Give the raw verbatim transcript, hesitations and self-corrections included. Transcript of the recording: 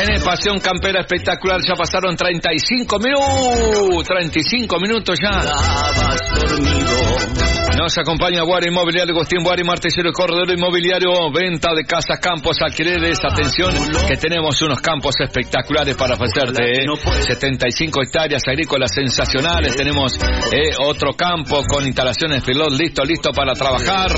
Tenés Pasión Campera espectacular, ya pasaron treinta y cinco minutos, treinta y cinco minutos ya. Nos acompaña Guari Inmobiliario, Agustín Guari, martillero y corredor inmobiliario, venta de casas, campos, alquileres. Atención, que tenemos unos campos espectaculares para ofrecerte, ¿eh? setenta y cinco hectáreas agrícolas sensacionales. Tenemos eh, otro campo con instalaciones pilot listo, listo para trabajar.